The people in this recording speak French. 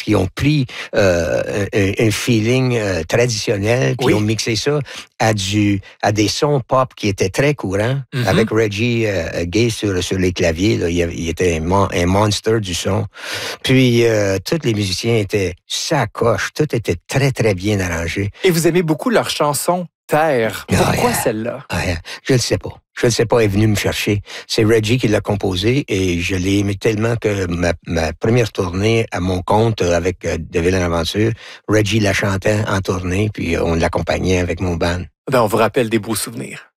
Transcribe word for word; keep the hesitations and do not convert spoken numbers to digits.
qu'ils ont pris euh, un, un feeling euh, traditionnel, puis Oui. ils ont mixé ça à du à des sons pop qui étaient très courants. Mm-hmm. Avec Reggie euh, Gay sur, sur les claviers, là, il, il était un, mon, un monster du son. Puis euh, tous les musiciens étaient sacoches, tout était très très bien arrangé. Et vous aimez beaucoup leur chanson Terre. Pourquoi ah, yeah. celle-là? Ah, yeah. Je ne sais pas. Je ne sais pas, elle est venue me chercher. C'est Reggie qui l'a composé et je l'ai aimé tellement que ma, ma première tournée à mon compte avec euh, De Vilaine Aventure, Reggie la chantait en tournée puis on l'accompagnait avec mon band. Ben, on vous rappelle des beaux souvenirs.